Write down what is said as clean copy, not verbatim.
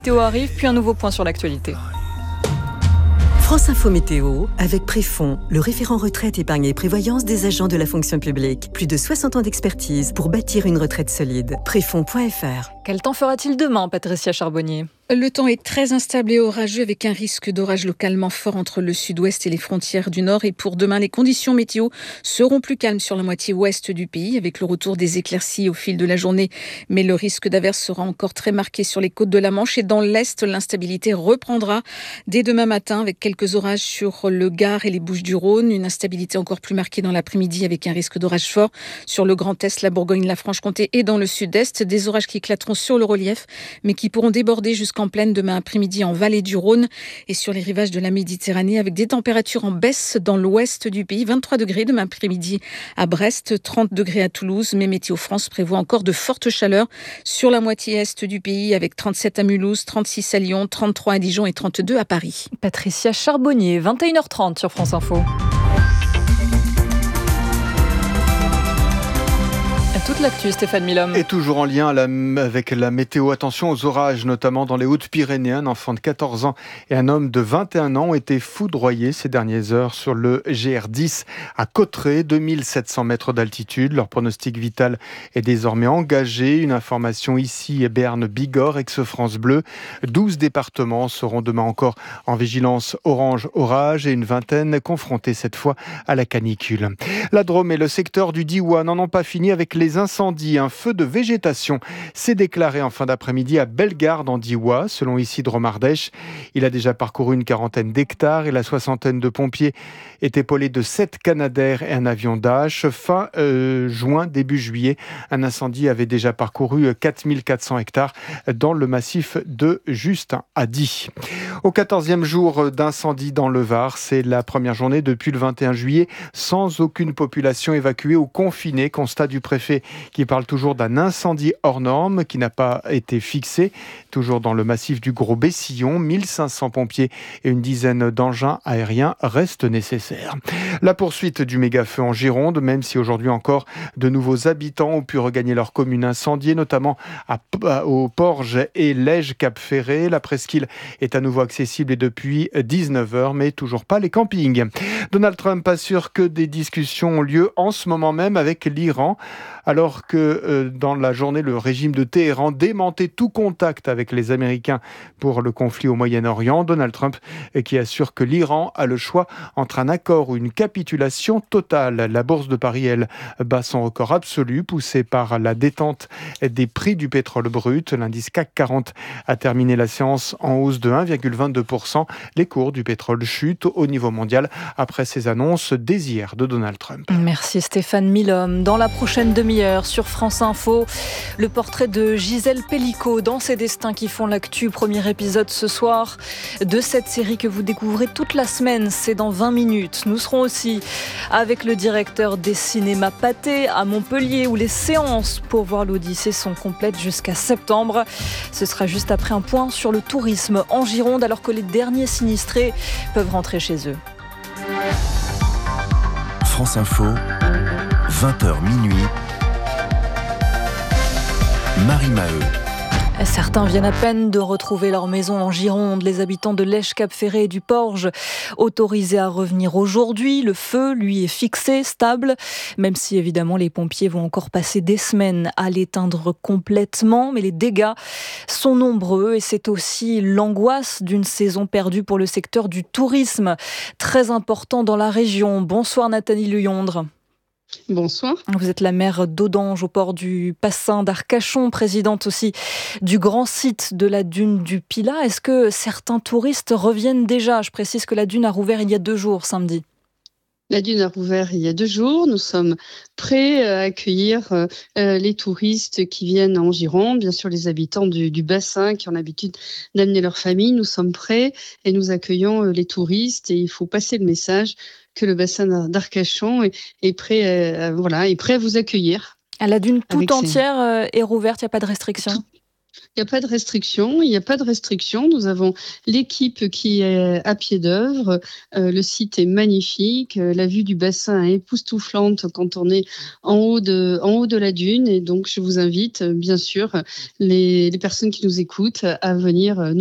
Théo arrive, puis un nouveau point sur l'actualité. France Info Météo, avec Préfond, le référent retraite, épargne et prévoyance des agents de la fonction publique. Plus de 60 ans d'expertise pour bâtir une retraite solide. Préfond.fr. Quel temps fera-t-il demain, Patricia Charbonnier ? Le temps est très instable et orageux avec un risque d'orage localement fort entre le sud-ouest et les frontières du nord. Et pour demain, les conditions météo seront plus calmes sur la moitié ouest du pays avec le retour des éclaircies au fil de la journée. Mais le risque d'averse sera encore très marqué sur les côtes de la Manche et dans l'est, l'instabilité reprendra dès demain matin avec quelques orages sur le Gard et les Bouches-du-Rhône. Une instabilité encore plus marquée dans l'après-midi avec un risque d'orage fort sur le Grand Est, la Bourgogne, la Franche-Comté et dans le sud-est. Des orages qui éclateront sur le relief mais qui pourront déborder jusqu'en pleine demain après-midi en vallée du Rhône et sur les rivages de la Méditerranée avec des températures en baisse dans l'ouest du pays. 23 degrés demain après-midi à Brest, 30 degrés à Toulouse. Mais Météo France prévoit encore de fortes chaleurs sur la moitié est du pays avec 37 à Mulhouse, 36 à Lyon, 33 à Dijon et 32 à Paris. Patricia Charbonnier, 21h30 sur France Info. Toute l'actu, Stéphane Milhomme. Et toujours en lien avec la météo, attention aux orages, notamment dans les Hautes-Pyrénées. Un enfant de 14 ans et un homme de 21 ans ont été foudroyés ces dernières heures sur le GR10 à Cauterets, 2700 mètres d'altitude. Leur pronostic vital est désormais engagé. Une information ici, Béarn, Bigorre, ex-France Bleu. 12 départements seront demain encore en vigilance orange orage et une vingtaine confrontés cette fois à la canicule. La Drôme et le secteur du Diois n'en ont pas fini avec les incendies. Un feu de végétation s'est déclaré en fin d'après-midi à Bellegarde en Diois, selon ici Dromardèche. Il a déjà parcouru une quarantaine d'hectares et la soixantaine de pompiers est épaulé de 7 Canadair et un avion Dash. Fin juin, début juillet, un incendie avait déjà parcouru 4400 hectares dans le massif de Justin à Die. Au 14e jour d'incendie dans le Var, c'est la première journée depuis le 21 juillet sans aucune population évacuée ou confinée. Constat du préfet qui parle toujours d'un incendie hors norme qui n'a pas été fixé. Toujours dans le massif du Gros Bessillon, 1500 pompiers et une dizaine d'engins aériens restent nécessaires. La poursuite du méga-feu en Gironde, même si aujourd'hui encore de nouveaux habitants ont pu regagner leur commune incendiée, notamment au Porge et Lège-Cap-Ferré. La presqu'île est à nouveau accessible et depuis 19h, mais toujours pas les campings. Donald Trump assure que des discussions ont lieu en ce moment même avec l'Iran, alors que dans la journée, le régime de Téhéran démentait tout contact avec les Américains pour le conflit au Moyen-Orient. Donald Trump qui assure que l'Iran a le choix entre un accord ou une capitulation totale. La bourse de Paris, elle, bat son record absolu, poussée par la détente des prix du pétrole brut. L'indice CAC 40 a terminé la séance en hausse de 1,22%. Les cours du pétrole chutent au niveau mondial après ces annonces dès hier de Donald Trump. Merci Stéphane Milhomme. Dans la prochaine demi-heure sur France Info, le portrait de Gisèle Pellicot dans ses destins qui font l'actu. Premier épisode ce soir de cette série que vous découvrez toute la semaine. C'est dans 20 minutes. Nous serons aussi avec le directeur des cinémas Pathé à Montpellier où les séances pour voir l'Odyssée sont complètes jusqu'à septembre. Ce sera juste après un point sur le tourisme en Gironde alors que les derniers sinistrés peuvent rentrer chez eux. France Info, 20h minuit. Marie Maheu. Certains viennent à peine de retrouver leur maison en Gironde. Les habitants de Lège-Cap-Ferré et du Porge, autorisés à revenir aujourd'hui. Le feu, lui, est fixé, stable, même si évidemment les pompiers vont encore passer des semaines à l'éteindre complètement. Mais les dégâts sont nombreux et c'est aussi l'angoisse d'une saison perdue pour le secteur du tourisme, très important dans la région. Bonsoir Nathalie Leyondre. Bonsoir. Vous êtes la maire d'Audange au port du bassin d'Arcachon, présidente aussi du grand site de la dune du Pilat. Est-ce que certains touristes reviennent déjà ? Je précise que la dune a rouvert il y a 2 jours, samedi. La dune a rouvert il y a 2 jours. Nous sommes prêts à accueillir les touristes qui viennent en Gironde, bien sûr les habitants du bassin qui ont l'habitude d'amener leur famille. Nous sommes prêts et nous accueillons les touristes et il faut passer le message que le bassin d'Arcachon est prêt à vous accueillir. La dune toute entière est rouverte, il n'y a pas de restriction ? Il n'y a pas de restriction, il n'y a pas de restriction. Nous avons l'équipe qui est à pied d'œuvre. Le site est magnifique. La vue du bassin est époustouflante quand on est en haut de la dune. Et donc, je vous invite, bien sûr, les personnes qui nous écoutent à venir